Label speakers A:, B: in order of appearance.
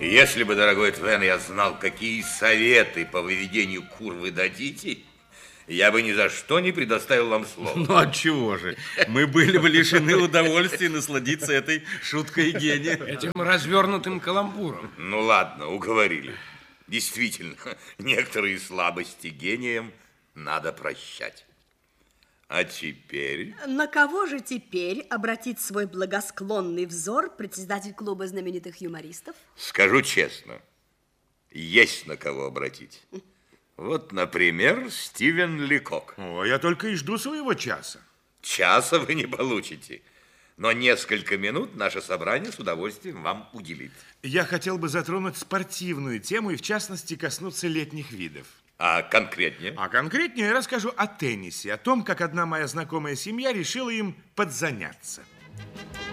A: Если бы, дорогой Твен, я знал, какие советы по выведению кур вы дадите, я бы ни за что не предоставил вам слово.
B: Ну, отчего же? Мы были бы лишены удовольствия насладиться этой шуткой гения.
C: Этим развернутым каламбуром.
A: Ну, ладно, уговорили. Действительно, некоторые слабости гением надо прощать. А теперь...
D: На кого же теперь обратит свой благосклонный взор председатель клуба знаменитых юмористов?
A: Скажу честно, есть на кого обратить. Вот, например, Стивен Ликок.
E: О, я только и жду своего часа.
A: Часа вы не получите, но несколько минут наше собрание с удовольствием вам уделит.
E: Я хотел бы затронуть спортивную тему и, в частности, коснуться летних видов.
A: А конкретнее?
E: А конкретнее я расскажу о теннисе, о том, как одна моя знакомая семья решила им подзаняться.